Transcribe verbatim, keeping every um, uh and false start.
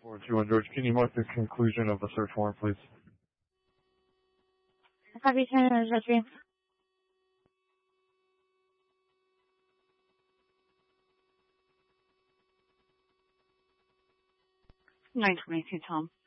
four two one George, can you mark the conclusion of the search warrant, please? Copy, ten, three. nine twenty-two, Tom.